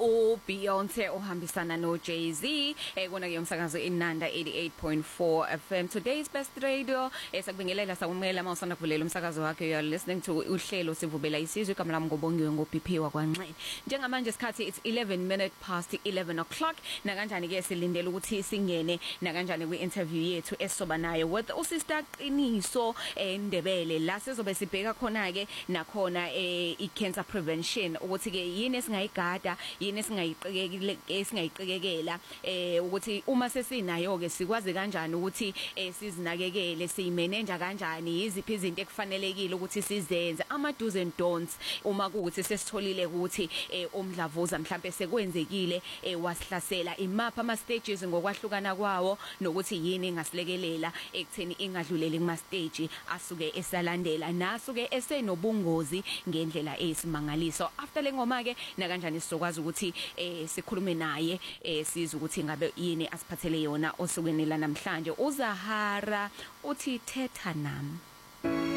uBeyoncé ohambisana no Jay-Z kuna ke umsakazo inanda 88.4 FM. Today's best radio sakubingelela sakumela mawusanda kuvulela umsakazo wakhe. You are listening to uhlelo sivubela isizwe igama lami ngobongiwe ngoBP wakwanxele. Njengamanje isikhathi it's 11 minutes past 11 o'clock. Na kanjani ke silindele ukuthi singene na kanjani kwi-interview yethu esoba nayo with uSister Qiniso Ndebele la sizobe sibheka khona ke nakhona i-cancer prevention ukuthi ke yini esingayigada yini esingayiqikekela ukuthi uma sesinayo ke sikwazi kanjani ukuthi sizinakekele siyimanage kanjani yiziphi izinto ekufanelekile ukuthi sizenze ama do's and don'ts uma kuuthi sesitholile ukuthi umdlavuza mhlambe sekwenzekile wasihlasela imapha ama stages ngokwahlukana kwawo nokuthi yini engasilekelela ekutheni ingadluleli kuma stage asuke esalandela nasuke esenobungozi ngendlela eyisimangaliso. After lengoma ke na kanjani sizokwazi ukuthi sikhulume naye sizwe ukuthi ngabe yini asiphathele yona osukwini la namhlanje. uZahara uthi thetha nami.